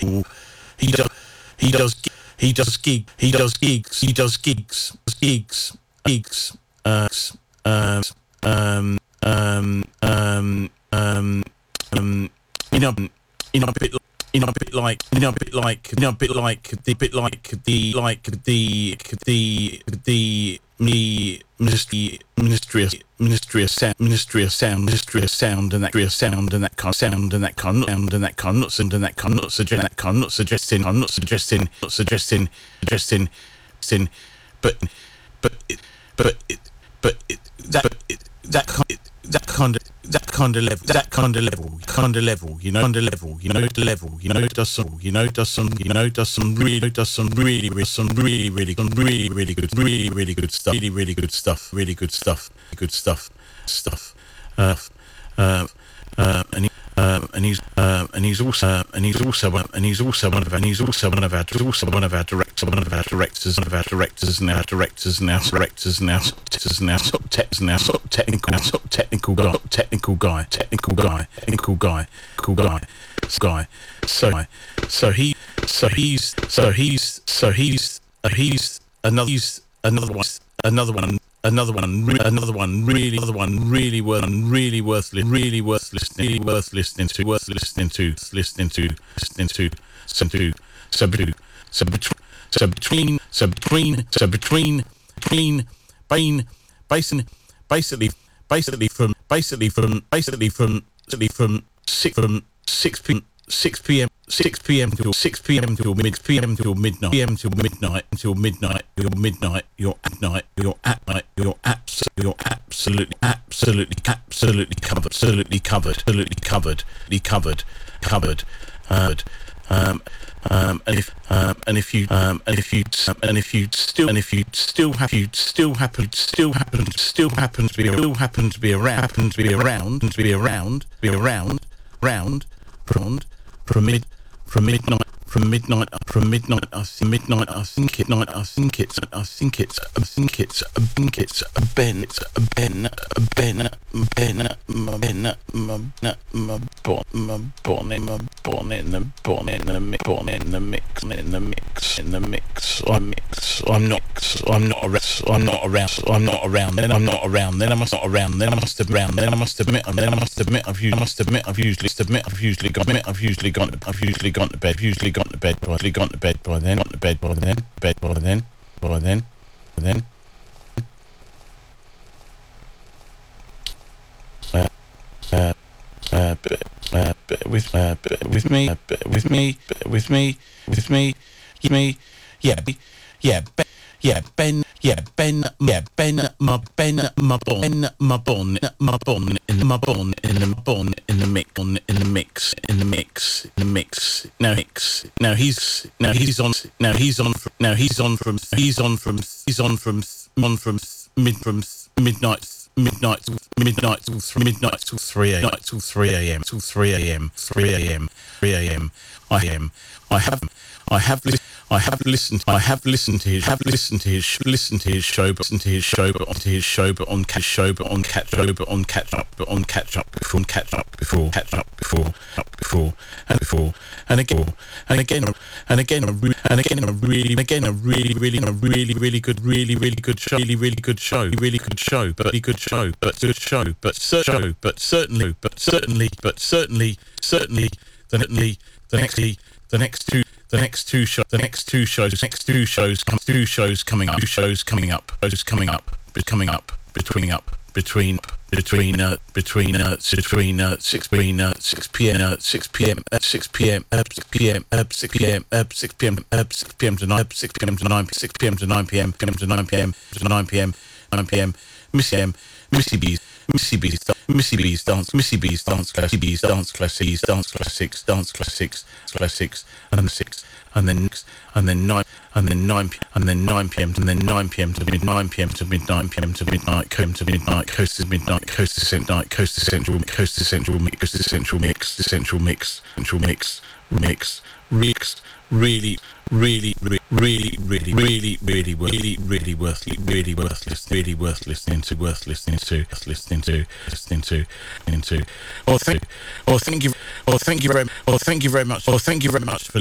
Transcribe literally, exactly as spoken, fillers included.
he, he does he does he does gig he does gigs he does gigs gigs gigs uh, um um um um um um you know you know a bit you know a bit like you know a bit like you know a bit like the bit like the like the the the me ministry ministry of ministry of sound ministry of sound ministry of sound and that ministry of sound and that kind of sound and that kind of sound and that kind of not and that kind of not suggest that kind of not suggesting I'm not suggesting not suggesting suggesting sin but but it, but it, but it, that but it, that kind it, that kind of that kind of level that kind of level kind of level you know kind of level you know the level you know does some you know does some you know does some really does some really really some really really some really really good really really good stuff really really good stuff really good stuff good stuff stuff uh uh uh and he, uh, and he's uh, and he's also uh, and he's also one and he's also one of our and he's also one of our also one of our directors one of our directors one of our directors now directors now directors now directors now top techs now top technical top technical guy technical guy technical guy technical guy cool guy guy so so he so he's so he's so he's uh, he's another he's another one another one another one another one really another one really worth really worth really worth listening really worth listening to worth listening to listening to listening to so to so between so between so between so between between between basically basically basically from basically from basically from basically from six from six p six p.m. six p.m. till six p.m. till mid p.m. till midnight p.m. till midnight until midnight you're midnight you're at night you're at night you're abs- you're absolutely absolutely absolutely covered absolutely covered absolutely covered covered covered covered um um and if um and if you um and if you um, and if you still and if you still have you still happen still happen still happen to be still happen to be around happen to be around to be around be around round round from mid from midnight from midnight from midnight I think midnight I think it night I think it's I think it's I think it's I think it's a ben it's a ben a ben ben my ben my my bon my bon in my bon in the bon in the mix bon in the mix in the mix in the mix I mix I'm not I'm not around I'm not around I'm not around then I'm not around then I must not around then I must have around then I must admit then I must admit I've usually I must admit I've usually admit I've usually gone I've usually gone I've usually gone to bed I've usually gone to bed by usually gone to bed by then gone to bed by then bed by then by then by then uh uh uh uh with uh with me uh, with me with me with me me yeah yeah yeah Ben yeah Ben yeah Ben my Ben my bon my bon my bon in my bon in the bon in the mix on in the mix in the mix in the mix now mix now he's now he's on now he's on from, now he's on from he's on from he's on from on from mid from midnight midnight midnight till three midnight till three a.m. till three a.m. till three a.m. three a.m. three a.m. I am I have I have li- I have listened I have listened to his have listened to his listened to his show but listened to his show but onto his show but on catch show but on catch show but on catch up but on catch up before catch up before catch up before up before and before and again and again and again and again a really again a really really a really really good really really good show really really good show really good show but really good show but good show but show but certainly but certainly but certainly certainly certainly the next the next two the next two shows the next two shows next two shows come two shows coming up two shows coming up shows coming up coming up between up between between uh between uh between uh six between uh six p.m. uh six p.m. uh six p.m. uh six p.m. uh six p.m. uh six p.m. uh six p.m. to nine six p.m. to nine six p.m. to nine p.m. to nine p.m. to nine p.m. nine p.m. Missy M Missy B's Missy B's Missy B's dance Missy B's dance class B's dance classics dance classics dance classics classics and six and then and then nine and then nine and then nine p.m. and then nine p.m. to mid nine p.m. to mid nine p.m. to midnight come to midnight coast to midnight coast to midnight coast to central coast to central mix coast to central mix to central mix central mix mix mix really really really really really really really really really worth really worth listening really worth listening to worth listening to listening to listening to into oh thank oh thank you oh thank you very oh thank you very much oh thank you very much for